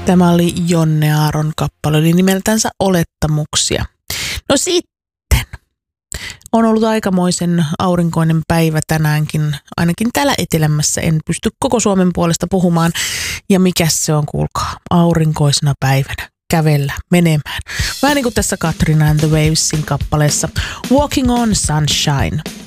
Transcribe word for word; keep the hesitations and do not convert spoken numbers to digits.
Tämä oli Jonne Aaron kappale, oli nimeltänsä Olettamuksia. No sitten on ollut aikamoisen aurinkoinen päivä tänäänkin, ainakin täällä etelämässä en pysty koko Suomen puolesta puhumaan. Ja mikäs se on, kuulkaa, aurinkoisena päivänä kävellä, menemään. Vähän niin kuin tässä Katrina and the Wavesin kappaleessa Walking on Sunshine.